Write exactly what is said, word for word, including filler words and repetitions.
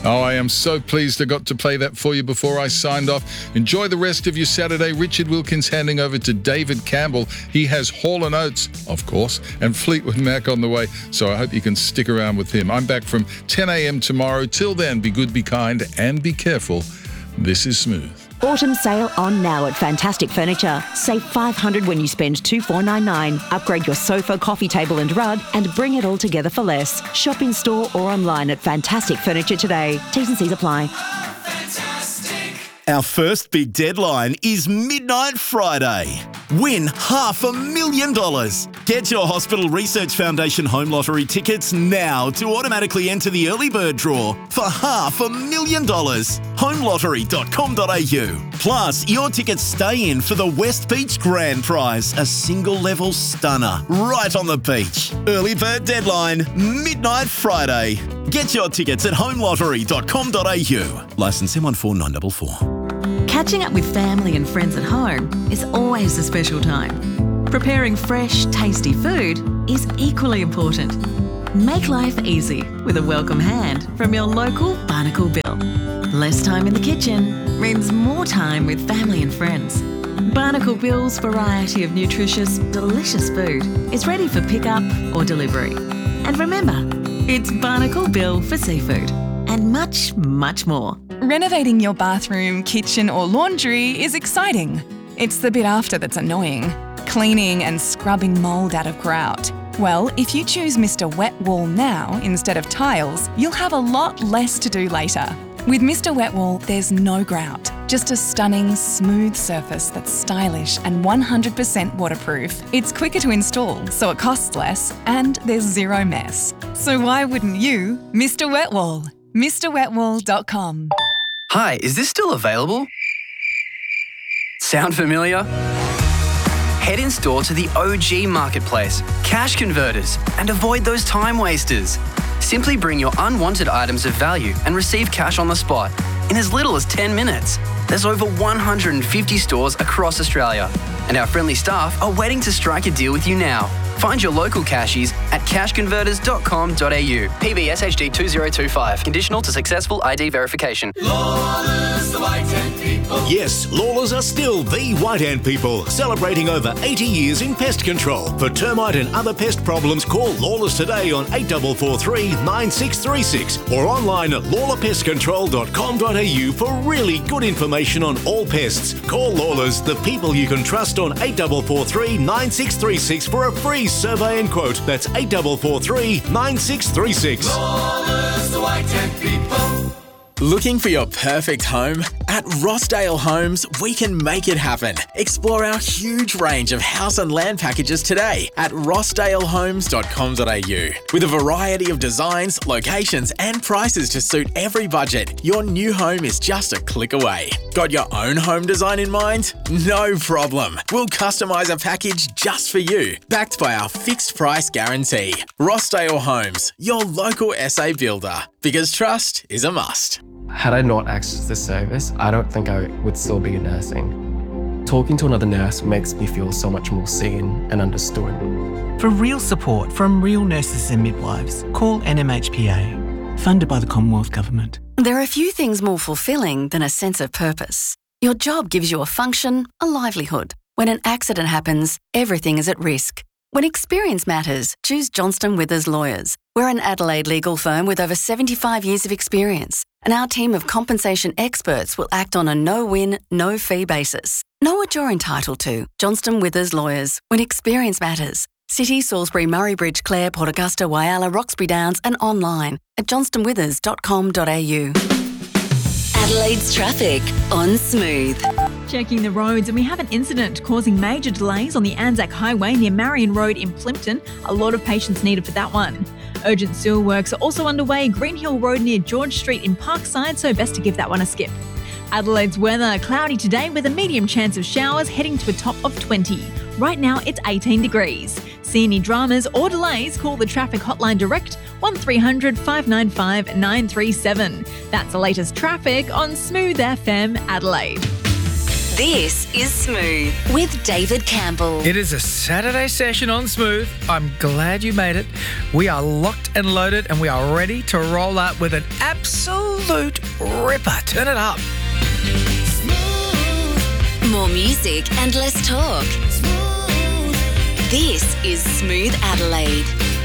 Oh, I am so pleased I got to play that for you before I signed off. Enjoy the rest of your Saturday. Richard Wilkins handing over to David Campbell. He has Hall and Oates, of course, and Fleetwood Mac on the way, so I hope you can stick around with him. I'm back from ten a.m. tomorrow. Till then, be good, be kind, and be careful. This is Smooth. Autumn sale on now at Fantastic Furniture. Save five hundred dollars when you spend two thousand four hundred ninety-nine dollars. Upgrade your sofa, coffee table and rug and bring it all together for less. Shop in store or online at Fantastic Furniture today. T's and C's apply. Our first big deadline is Midnight Friday. Win half a million dollars. Get your Hospital Research Foundation Home Lottery tickets now to automatically enter the early bird draw for half a million dollars. home lottery dot com dot a u. Plus, your tickets stay in for the West Beach Grand Prize, a single-level stunner right on the beach. Early bird deadline, Midnight Friday. Get your tickets at home lottery dot com dot a u. Licence M one four nine four four. Catching up with family and friends at home is always a special time. Preparing fresh, tasty food is equally important. Make life easy with a welcome hand from your local Barnacle Bill. Less time in the kitchen means more time with family and friends. Barnacle Bill's variety of nutritious, delicious food is ready for pickup or delivery. And remember, it's Barnacle Bill for seafood and much, much more. Renovating your bathroom, kitchen or laundry is exciting. It's the bit after that's annoying. Cleaning and scrubbing mould out of grout. Well, if you choose Mister Wet Wall now instead of tiles, you'll have a lot less to do later. With Mister Wet Wall, there's no grout, just a stunning, smooth surface that's stylish and one hundred percent waterproof. It's quicker to install, so it costs less, and there's zero mess. So why wouldn't you? Mister Wet Wall. Mr Wet Wall dot com. Hi, is this still available? Sound familiar? Head in store to the O G Marketplace, Cash Converters, and avoid those time wasters. Simply bring your unwanted items of value and receive cash on the spot in as little as ten minutes. There's over one hundred fifty stores across Australia, and our friendly staff are waiting to strike a deal with you now. Find your local cashies at cash converters dot com dot a u. P B S H D two zero two five. Conditional to successful I D verification. Lawlers, the White Ant People. Yes, Lawlers are still the White Ant People, celebrating over eighty years in pest control. For termite and other pest problems, call Lawlers today on eight four four three, nine six three six or online at lawler pest control dot com dot a u for really good information on all pests. Call Lawlers, the people you can trust, on eight four four three, nine six three six for a free survey and quote. That's eight four four three, nine six three six. Lawlers, the White Ant People. Looking for your perfect home? At Rossdale Homes, we can make it happen. Explore our huge range of house and land packages today at rossdale homes dot com dot a u. With a variety of designs, locations and prices to suit every budget, your new home is just a click away. Got your own home design in mind? No problem. We'll customise a package just for you, backed by our fixed price guarantee. Rossdale Homes, your local S A builder. Because trust is a must. Had I not accessed this service, I don't think I would still be nursing. Talking to another nurse makes me feel so much more seen and understood. For real support from real nurses and midwives, call N M H P A, funded by the Commonwealth Government. There are few things more fulfilling than a sense of purpose. Your job gives you a function, a livelihood. When an accident happens, everything is at risk. When experience matters, choose Johnston Withers Lawyers. We're an Adelaide legal firm with over seventy-five years of experience, and our team of compensation experts will act on a no-win, no-fee basis. Know what you're entitled to. Johnston Withers Lawyers. When experience matters. City, Salisbury, Murray Bridge, Clare, Port Augusta, Whyalla, Roxby Downs and online at johnston withers dot com dot a u. Adelaide's traffic on Smooth. Checking the roads, and we have an incident causing major delays on the Anzac Highway near Marion Road in Plympton. A lot of patience needed for that one. Urgent sewer works are also underway Green Hill Road near George Street in Parkside, so best to give that one a skip. Adelaide's weather, cloudy today with a medium chance of showers, heading to a top of twenty. Right now it's eighteen degrees. See any dramas or delays, call the traffic hotline direct one three hundred, five nine five, nine three seven. That's the latest traffic on Smooth F M Adelaide. This is Smooth with David Campbell. It is a Saturday session on Smooth. I'm glad you made it. We are locked and loaded and we are ready to roll out with an absolute ripper. Turn it up. More music and less talk. This is Smooth Adelaide.